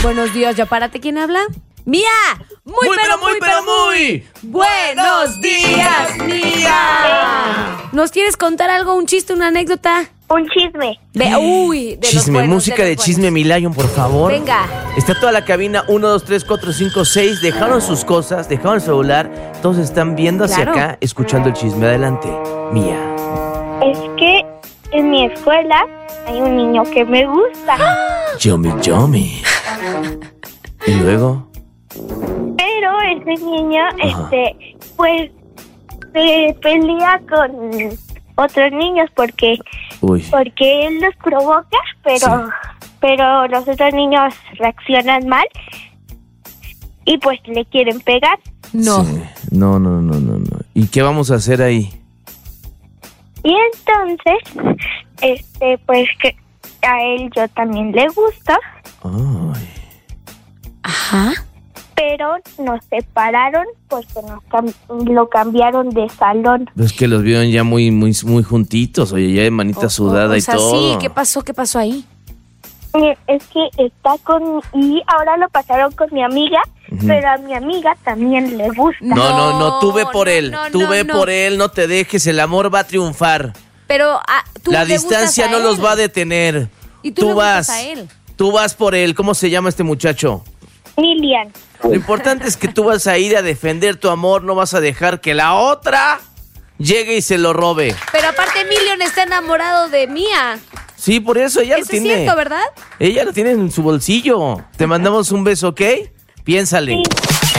Buenos días, ya párate. ¿Quién habla? ¡Mía! Muy buenos días, Mía. ¿Nos quieres contar algo, un chiste, una anécdota? Un chisme. De los Chisme, buenos, música de los chisme, mi Lion, por favor. Venga. Está toda la cabina, 1, 2, 3, 4, 5, 6. Dejaron sus cosas, dejaron el celular. Todos están viendo hacia acá, escuchando el chisme. Adelante, Mía. Es que en mi escuela hay un niño que me gusta. Yummy. ¿Y luego? Pero ese niño, pues, se pelea con otros niños porque él los provoca, pero los otros niños reaccionan mal y pues le quieren pegar. No. Sí. No. ¿Y qué vamos a hacer ahí? Y entonces, pues que a él yo también le gusto. Ay. Ajá. Pero nos separaron porque lo cambiaron de salón. Es que los vieron ya muy juntitos, oye, ya de manita sudada y todo. Sí, ¿qué pasó ahí? Es que y ahora lo pasaron con mi amiga, pero a mi amiga también le gusta. No, tú ve por él, por él, no te dejes, el amor va a triunfar. Pero tú la le distancia gustas a no los él. va a detener. Y tú le gustas a él. Tú vas por él. ¿Cómo se llama este muchacho? Lilian. Lo importante es que tú vas a ir a defender tu amor, no vas a dejar que la otra llegue y se lo robe. Pero aparte Emilion está enamorado de Mía. Sí, por eso ella lo Eso tiene. es cierto, ¿verdad? Ella lo tiene en su bolsillo. Te mandamos un beso, ¿ok? Piénsale. Sí.